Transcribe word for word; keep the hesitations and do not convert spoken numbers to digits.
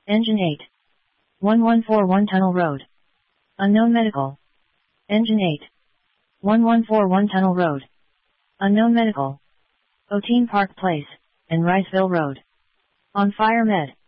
Engine eight. one one four one Tunnel Road. Unknown Medical. Engine eight. one one four one Tunnel Road. Unknown Medical. Otine Park Place, and Riceville Road. On Fire Med.